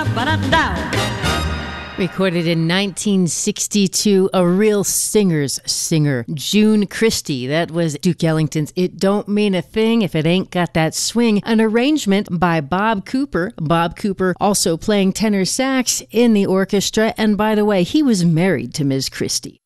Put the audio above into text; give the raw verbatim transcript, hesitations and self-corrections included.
Recorded in nineteen sixty-two, a real singer's singer, June Christy. That was Duke Ellington's It Don't Mean a Thing If It Ain't Got That Swing, an arrangement by Bob Cooper. Bob Cooper also playing tenor sax in the orchestra, and by the way, he was married to Miz Christy.